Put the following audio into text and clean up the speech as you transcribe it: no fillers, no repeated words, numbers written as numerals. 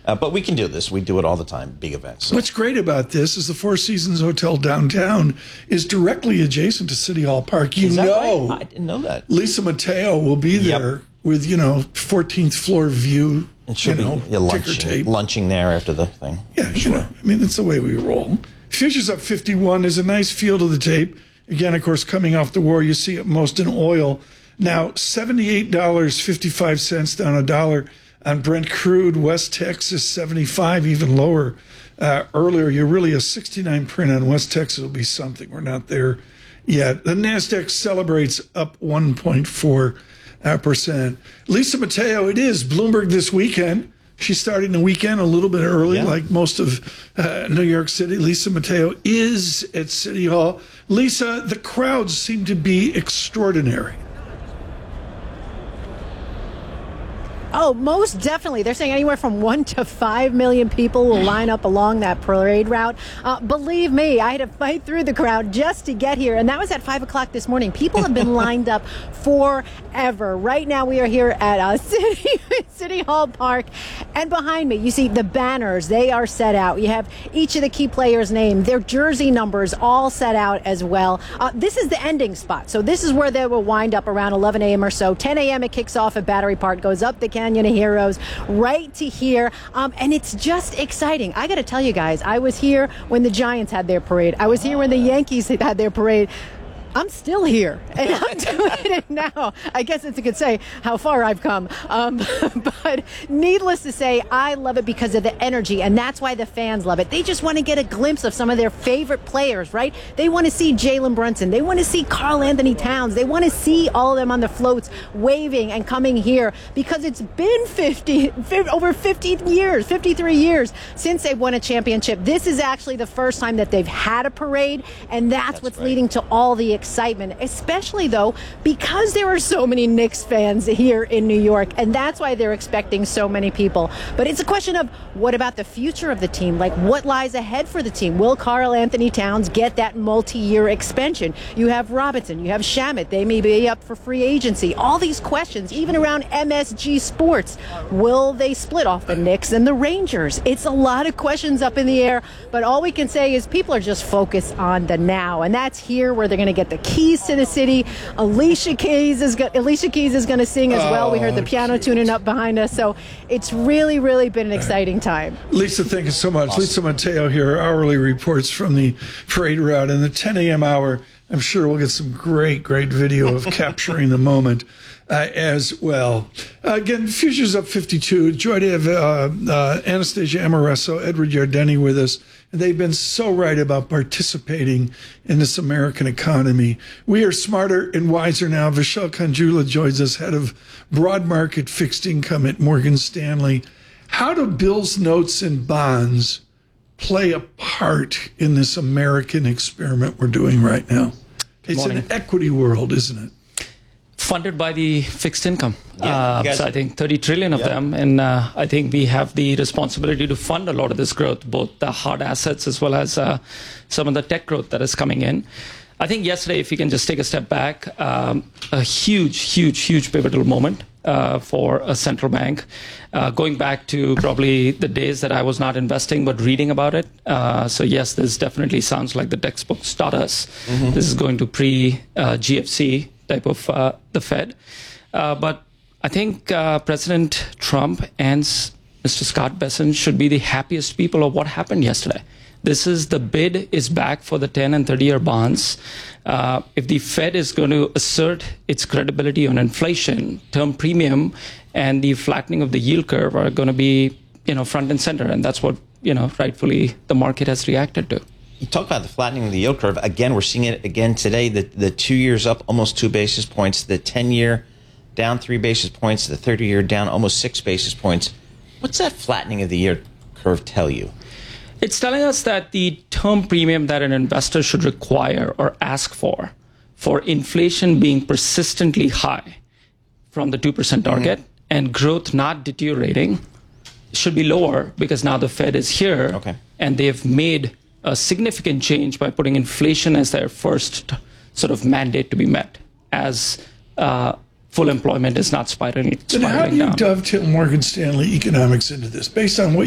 But we can do this. We do it all the time, big events. So. What's great about this is the Four Seasons Hotel downtown is directly adjacent to City Hall Park. Is that right? I didn't know that. Lisa Mateo will be there with, 14th floor view, and she'll be ticker tape. Lunching there after the thing. Yeah, sure. I mean, that's the way we roll. Futures up 51. There's a nice feel to the tape. Again, of course, coming off the war, you see it most in oil. Now, $78.55 down $1 on Brent crude. West Texas, 75, even lower. Earlier, you're really a 69 print on West Texas will be something. We're not there yet. The NASDAQ celebrates up 1.4%. Lisa Mateo, it is Bloomberg this weekend. She's starting the weekend a little bit early, like most of New York City. Lisa Mateo is at City Hall. Lisa, the crowds seem to be extraordinary. Oh, most definitely. They're saying anywhere from 1 to 5 million people will line up along that parade route. Believe me, I had to fight through the crowd just to get here, and that was at 5 o'clock this morning. People have been lined up forever. Right now, we are here at City Hall Park, and behind me, you see the banners. They are set out. You have each of the key players' names, their jersey numbers all set out as well. This is the ending spot, so this is where they will wind up around 11 a.m. or so. 10 a.m. it kicks off at Battery Park, goes up the Canyon of Heroes right to here, and it's just exciting. I got to tell you guys, I was here when the Giants had their parade. I was here when the Yankees had their parade. I'm still here, and I'm doing it now. I guess it's a good say how far I've come. But needless to say, I love it because of the energy, and that's why the fans love it. They just want to get a glimpse of some of their favorite players, right? They want to see Jalen Brunson. They want to see Karl Anthony Towns. They want to see all of them on the floats waving and coming here because it's been over 50 years, 53 years since they've won a championship. This is actually the first time that they've had a parade, and that's what's leading to all the excitement, especially though because there are so many Knicks fans here in New York, and that's why they're expecting so many people. But it's a question of what about the future of the team? Like, what lies ahead for the team? Will Karl Anthony Towns get that multi-year extension? You have Robinson, you have Shamet, they may be up for free agency. All these questions, even around MSG Sports. Will they split off the Knicks and the Rangers? It's a lot of questions up in the air, but all we can say is people are just focused on the now, and that's here where they're going to get the keys to the city. Alicia Keys is going to sing as well. We heard the piano tuning up behind us, so it's really, really been an exciting time. Lisa, thank you so much. Awesome. Lisa Mateo here, hourly reports from the parade route. In the 10 a.m. hour, I'm sure we'll get some great video of capturing the moment as well. Again, Futures up 52. Joy to have Anastasia Amoreso, Edward Yardeni with us. They've been so right about participating in this American economy. We are smarter and wiser now. Vishal Kanjula joins us, head of broad market fixed income at Morgan Stanley. How do bills, notes, and bonds play a part in this American experiment we're doing right now? It's an equity world, isn't it? Funded by the fixed income. So I think 30 trillion of them. And I think we have the responsibility to fund a lot of this growth, both the hard assets as well as some of the tech growth that is coming in. I think yesterday, if you can just take a step back, a huge pivotal moment for a central bank, going back to probably the days that I was not investing but reading about it. So yes, this definitely sounds like the textbooks taught us. Mm-hmm. This is going to pre-GFC type of the Fed. But I think President Trump and Mr. Scott Bessent should be the happiest people of what happened yesterday. This is the bid is back for the 10 and 30-year bonds. If the Fed is going to assert its credibility on inflation, term premium, and the flattening of the yield curve are going to be, front and center, and that's what, rightfully the market has reacted to. You talk about the flattening of the yield curve. Again, we're seeing it again today. The 2 years up almost 2 basis points. The 10-year down 3 basis points. The 30-year down almost 6 basis points. What's that flattening of the yield curve tell you? It's telling us that the term premium that an investor should require or ask for inflation being persistently high from the 2% target and growth not deteriorating should be lower because now the Fed is here and they've made a significant change by putting inflation as their first sort of mandate to be met as full employment is not spiraling down. How do you dovetail Morgan Stanley economics into this based on what